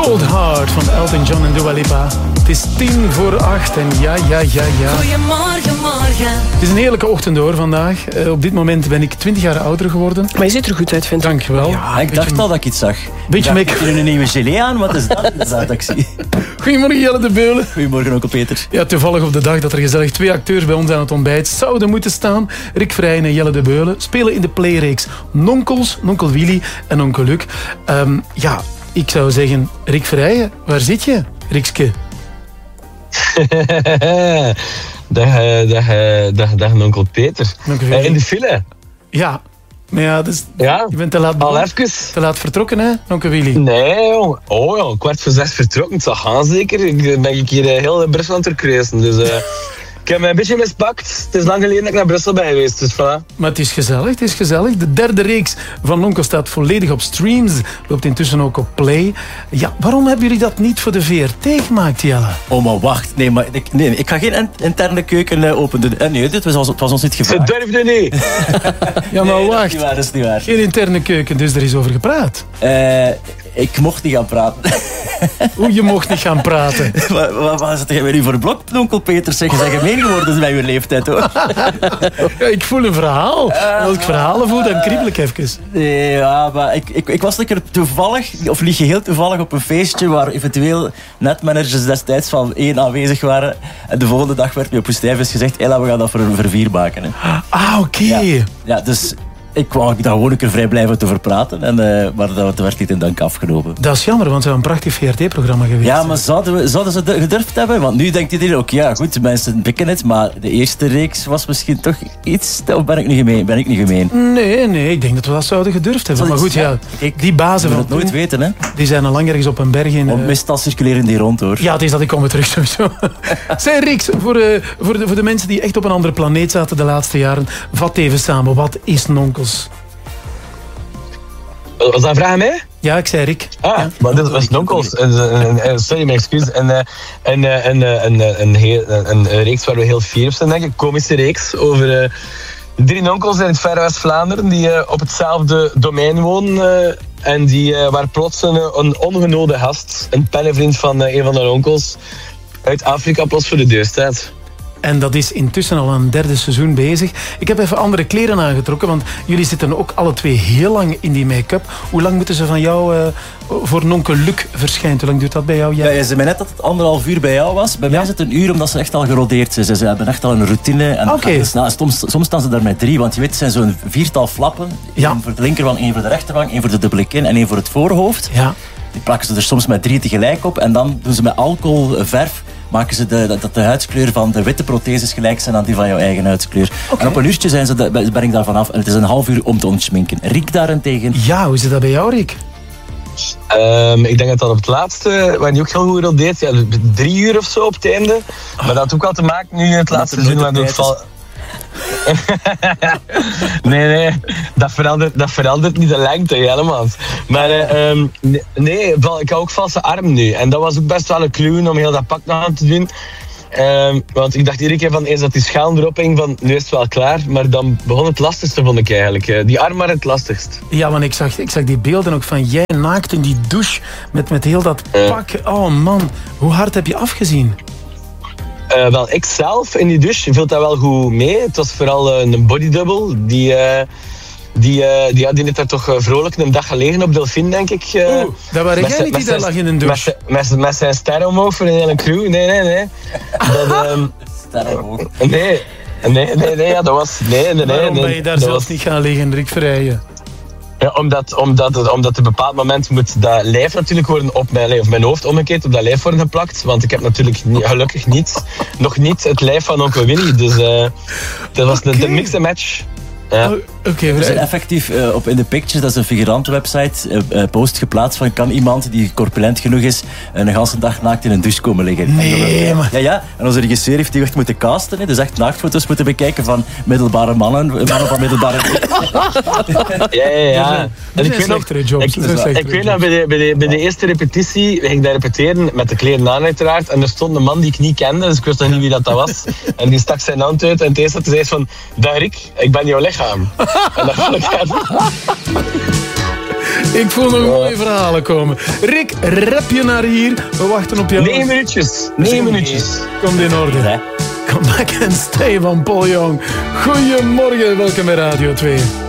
Cold Heart van Elton John en Dua Lipa. Het is 7:50 en ja. Goedemorgen, morgen. Het is een heerlijke ochtend hoor vandaag. Op dit moment ben ik 20 jaar ouder geworden. Maar je ziet er goed uit, vind ik. Dankjewel. Ja, ik dacht al dat ik iets zag. Beetje ik dacht, een nieuwe gelé aan, wat is dat ik zie? Goedemorgen Jelle de Beulen. Goedemorgen onkel Peter. Ja, toevallig op de dag dat er gezellig 2 acteurs bij ons aan het ontbijt zouden moeten staan. Rick Vrijen en Jelle de Beulen spelen in de playreeks Nonkels, Nonkel Willy en Onkel Luc. Ja, ik zou zeggen, Rick Vrijen, waar zit je, Rikske? dag onkel Peter. In de file. Ja, maar ja, dus, ja, je bent te laat, al even. Te laat vertrokken, hè, onkel Willy? Nee, jong. Oh ja, 5:45 vertrokken. Het zal gaan zeker. Ik ben hier heel Brussel aan het verkruisen. Dus ik heb me een beetje mispakt. Het is lang geleden dat ik naar Brussel ben geweest. Dus voilà. Maar het is gezellig. De derde reeks van Nonkel staat volledig op streams. Loopt intussen ook op Play. Ja, waarom hebben jullie dat niet voor de VRT gemaakt, Jelle? Oh, maar wacht. Nee, ik ga geen interne keuken openen. Nee, het was ons niet gevraagd. Ze durfde niet. Ja, maar wacht. Dat is niet waar. Geen interne keuken, dus er is over gepraat. Ik mocht niet gaan praten. Hoe, je mocht niet gaan praten? Wat zit jij nu voor een blok, onkel Peter? Zeg gemeen geworden bij je leeftijd, hoor. Ja, ik voel een verhaal. Als ik verhalen voel, dan kriebel ik even. Ja, maar ik was lekker toevallig, of niet geheel toevallig, op een feestje waar eventueel netmanagers destijds van 1 aanwezig waren. En de volgende dag werd nu op Woestijnvis gezegd, we gaan dat voor 4 maken. Hè. Ah, oké. Ja, dus ik wou daar gewoon een keer vrij blijven over praten. Maar dat werd niet in dank afgenomen. Dat is jammer, want het zou een prachtig VRT-programma geweest. Ja, maar zouden ze gedurfd hebben? Want nu denkt iedereen ook, ja goed, mensen pikken het. Maar de eerste reeks was misschien toch iets... Of ben ik niet gemeen? Nee, ik denk dat we dat zouden gedurfd hebben. Maar goed, ja, die bazen van het nooit weten, hè? Die zijn al lang ergens op een berg in... Meestal circuleren die rond, hoor. Ja, het is dat ik kom terug sowieso. Zeg, Riks, voor de mensen die echt op een andere planeet zaten de laatste jaren, vat even samen, wat is Nonkels? Was dat een vraag aan mij? Ja, ik zei Rick. Ja. Maar dit was Nonkels. Sorry, mijn excuus. Een reeks waar we heel fier op zijn, denk ik. Een komische reeks over 3 nonkels in het verre West-Vlaanderen die op hetzelfde domein wonen. En waar plots een ongenode gast, een pennenvriend van een van de onkels, uit Afrika plots voor de deur staat. En dat is intussen al een 3e seizoen bezig. Ik heb even andere kleren aangetrokken, want jullie zitten ook alle 2 heel lang in die make-up. Hoe lang moeten ze van jou voor Nonkel Luc verschijnt? Hoe lang duurt dat bij jou? Ja, je zei mij net dat het 1,5 uur bij jou was. Bij mij is het 1 uur, omdat ze echt al gerodeerd zijn. Ze hebben echt al een routine. En soms staan ze daar met 3, want je weet, het zijn zo'n 4-tal flappen. Ja. 1 voor de linkerwang, 1 voor de rechterwang, 1 voor de dubbele kin en 1 voor het voorhoofd. Ja. Die plakken ze er soms met 3 tegelijk op. En dan doen ze met alcoholverf, maken ze dat de huidskleur van de witte protheses gelijk zijn aan die van jouw eigen huidskleur. Okay. En op een uurtje ben ik daar vanaf. En het is een 1,5 uur om te ontschminken. Rick daarentegen... Ja, hoe zit dat bij jou, Rick? Ik denk dat op het laatste, waar je ook heel goed gerodeerd, 3 uur of zo op het einde. Maar dat had ook wel te maken nu in het laatste seizoen, waardoor het val... nee, dat verandert niet de lengte helemaal. Maar ik hou ook valse arm nu. En dat was ook best wel een clue om heel dat pak nog aan te doen. Want ik dacht iedere keer van eens dat die schaal erop hing van nu is het wel klaar. Maar dan begon het lastigste, vond ik eigenlijk. Die arm was het lastigst. Ja, want ik zag die beelden ook van jij naakt in die douche met heel dat pak. Oh man, hoe hard heb je afgezien? Wel, ik zelf in die douche viel dat wel goed mee. Het was vooral een bodydouble. Die heeft daar toch vrolijk een dag gelegen op Delphine, denk ik. Dat waren jij niet die daar lag in een douche? Met zijn ster omhoog voor een hele crew. Nee. Ster omhoog? Nee, ja, dat was... Waarom ben je daar zelfs niet gaan liggen, Rick Vrijen? Ja, omdat op een bepaald moment moet dat lijf natuurlijk worden op mijn hoofd omgekeerd, op dat lijf worden geplakt. Want ik heb natuurlijk gelukkig nog niet het lijf van onkel Willy. Dus dat was de mix and match. Ja. We zijn effectief op In The Pictures, dat is een figurantenwebsite, post geplaatst van kan iemand die corpulent genoeg is een ganse dag naakt in een douche komen liggen. Nee, maar... Ja. En onze regisseur heeft die echt moeten casten. Hè. Dus echt naaktfoto's moeten bekijken van middelbare mannen van middelbare... Ja. En ik weet nog bij de eerste repetitie, we gingen daar repeteren met de kleren aan uiteraard. En er stond een man die ik niet kende, dus ik wist nog niet wie dat was. En die stak zijn hand uit en het eerste dat hij zei van, Rick, ik ben jouw lichaam. En dat vond ik Ik voel nog mooie verhalen komen. Rick, rap je naar hier. We wachten op jou. 9 minuutjes. 9 minuutjes. Komt in orde. Ja. Come back and stay van Paul Young. Goedemorgen, welkom bij Radio 2.